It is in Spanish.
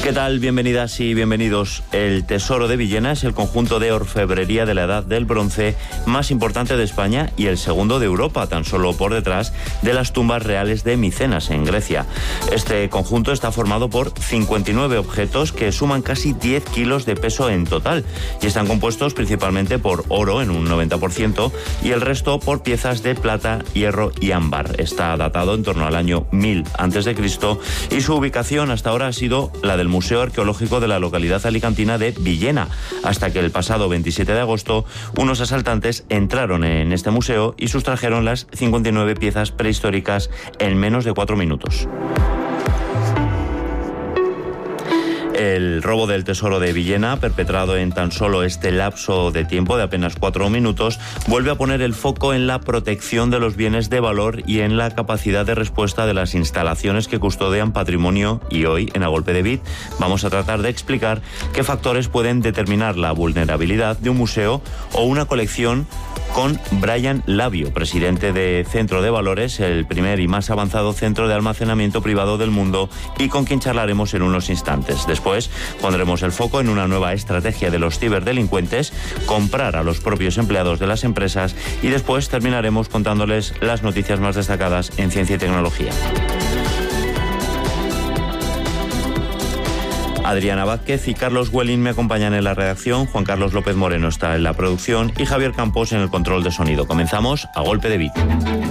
¿Qué tal? Bienvenidas y bienvenidos. El Tesoro de Villena es el conjunto de orfebrería de la Edad del Bronce más importante de España y el segundo de Europa, tan solo por detrás de las tumbas reales de Micenas, en Grecia. Este conjunto está formado por 59 objetos que suman casi 10 kilos de peso en total y están compuestos principalmente por oro en un 90% y el resto por piezas de plata, hierro y ámbar. Está datado en torno al año 1000 a.C. y su ubicación hasta ahora ha sido la del Museo Arqueológico de la localidad alicantina de Villena, hasta que el pasado 27 de agosto unos asaltantes entraron en este museo y sustrajeron las 59 piezas prehistóricas en menos de 4 minutos. El robo del Tesoro de Villena, perpetrado en tan solo este lapso de tiempo de apenas 4 minutos, vuelve a poner el foco en la protección de los bienes de valor y en la capacidad de respuesta de las instalaciones que custodian patrimonio. Y hoy, en A Golpe de Bit, vamos a tratar de explicar qué factores pueden determinar la vulnerabilidad de un museo o una colección, con Brian Labio, presidente de Centro de Valores, el primer y más avanzado centro de almacenamiento privado del mundo, y con quien charlaremos en unos instantes. Después pondremos el foco en una nueva estrategia de los ciberdelincuentes, comprar a los propios empleados de las empresas, y después terminaremos contándoles las noticias más destacadas en ciencia y tecnología. Adriana Vázquez y Carlos Welling me acompañan en la redacción, Juan Carlos López Moreno está en la producción y Javier Campos en el control de sonido. Comenzamos A Golpe de Bit.